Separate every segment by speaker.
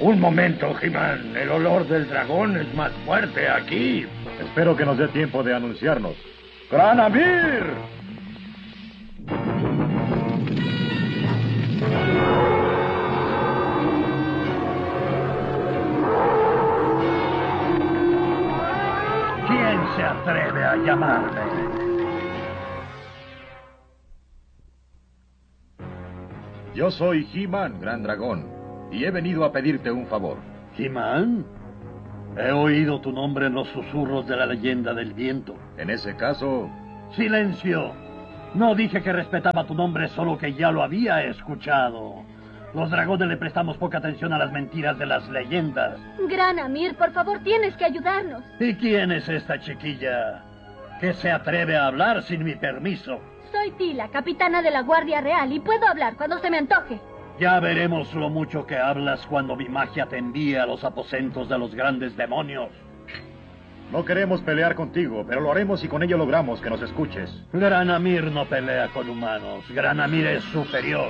Speaker 1: Un momento, He-Man. El olor del dragón es más fuerte aquí.
Speaker 2: Espero que nos dé tiempo de anunciarnos. ¡Gran Amir!
Speaker 1: ¿Quién se atreve a llamarme?
Speaker 2: Yo soy He-Man, Gran Dragón, y he venido a pedirte un favor.
Speaker 1: ¿He-Man? He oído tu nombre en los susurros de la leyenda del viento.
Speaker 2: En ese caso...
Speaker 1: ¡Silencio! No dije que respetaba tu nombre, solo que ya lo había escuchado. Los dragones le prestamos poca atención a las mentiras de las leyendas.
Speaker 3: Gran Amir, por favor, tienes que ayudarnos.
Speaker 1: ¿Y quién es esta chiquilla que se atreve a hablar sin mi permiso?
Speaker 3: Soy Tila, capitana de la Guardia Real, y puedo hablar cuando se me antoje.
Speaker 1: Ya veremos lo mucho que hablas cuando mi magia te envíe a los aposentos de los grandes demonios.
Speaker 2: No queremos pelear contigo, pero lo haremos si con ello logramos que nos escuches.
Speaker 1: Gran Amir no pelea con humanos. Gran Amir es superior.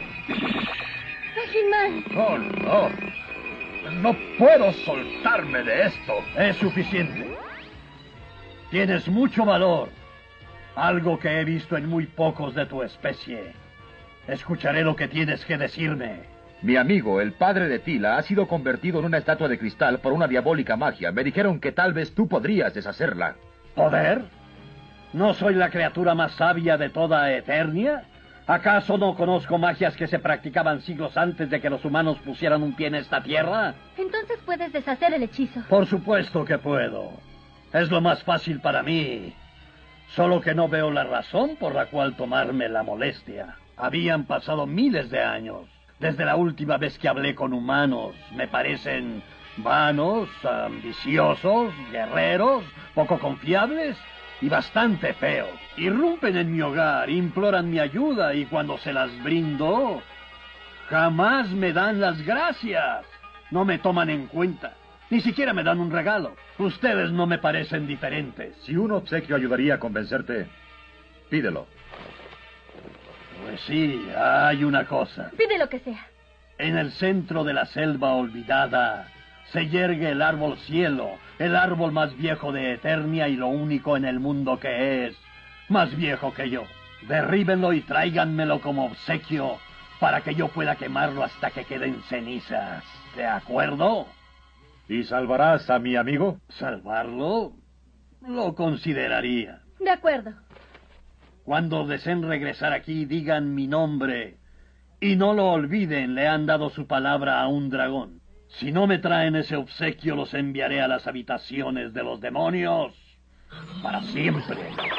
Speaker 3: He-Man.
Speaker 1: Oh, no. No puedo soltarme de esto. Es suficiente. Tienes mucho valor. Algo que he visto en muy pocos de tu especie. Escucharé lo que tienes que decirme.
Speaker 4: Mi amigo, el padre de Tila, ha sido convertido en una estatua de cristal por una diabólica magia. Me dijeron que tal vez tú podrías deshacerla.
Speaker 1: ¿Poder? ¿No soy la criatura más sabia de toda Eternia? ¿Acaso no conozco magias que se practicaban siglos antes de que los humanos pusieran un pie en esta tierra?
Speaker 3: Entonces puedes deshacer el hechizo.
Speaker 1: Por supuesto que puedo. Es lo más fácil para mí. Solo que no veo la razón por la cual tomarme la molestia. Habían pasado miles de años desde la última vez que hablé con humanos. Me parecen vanos, ambiciosos, guerreros, poco confiables y bastante feos. Irrumpen en mi hogar, imploran mi ayuda y cuando se las brindo, jamás me dan las gracias. No me toman en cuenta. Ni siquiera me dan un regalo. Ustedes no me parecen diferentes.
Speaker 2: Si un obsequio ayudaría a convencerte, pídelo.
Speaker 1: Pues sí, hay una cosa.
Speaker 3: Pide lo que sea.
Speaker 1: En el centro de la selva olvidada se yergue el árbol cielo, el árbol más viejo de Eternia y lo único en el mundo que es más viejo que yo. Derríbenlo y tráiganmelo como obsequio para que yo pueda quemarlo hasta que queden cenizas. ¿De acuerdo?
Speaker 2: ¿Y salvarás a mi amigo?
Speaker 1: ¿Salvarlo? Lo consideraría.
Speaker 3: De acuerdo.
Speaker 1: Cuando deseen regresar aquí, digan mi nombre. Y no lo olviden, le han dado su palabra a un dragón. Si no me traen ese obsequio, los enviaré a las habitaciones de los demonios. Para siempre.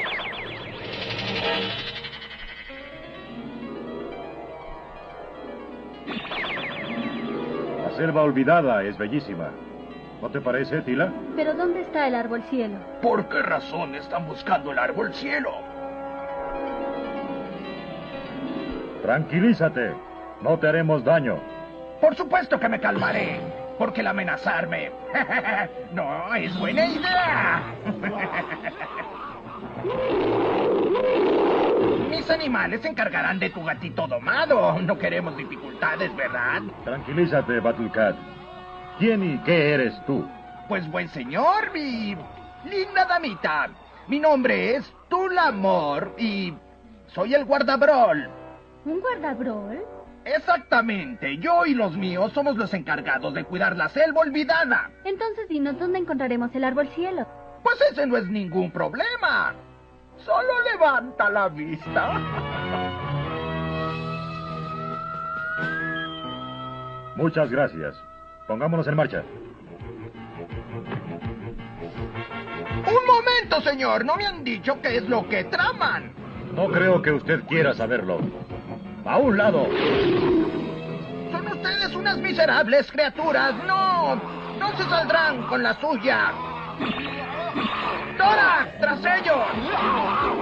Speaker 2: La selva olvidada es bellísima. ¿No te parece, Tila?
Speaker 3: Pero ¿dónde está el árbol cielo?
Speaker 1: ¿Por qué razón están buscando el árbol cielo?
Speaker 2: Tranquilízate. No te haremos daño.
Speaker 5: Por supuesto que me calmaré, porque el amenazarme no es buena idea. Mis animales se encargarán de tu gatito domado. No queremos dificultades, ¿verdad?
Speaker 2: Tranquilízate, Battlecat. ¿Quién y qué eres tú?
Speaker 5: Pues buen señor, mi linda damita. Mi nombre es Tulamor y soy el guardabrol.
Speaker 3: ¿Un guardabrol?
Speaker 5: Exactamente. Yo y los míos somos los encargados de cuidar la selva olvidada.
Speaker 3: Entonces dinos dónde encontraremos el árbol cielo.
Speaker 5: Pues ese no es ningún problema. Solo levanta la vista.
Speaker 2: Muchas gracias. Pongámonos en marcha.
Speaker 5: Un momento, señor. No me han dicho qué es lo que traman.
Speaker 2: No creo que usted quiera saberlo. ¡A un lado!
Speaker 5: Son ustedes unas miserables criaturas. No se saldrán con la suya. ¡Dora! ¡Tras ellos!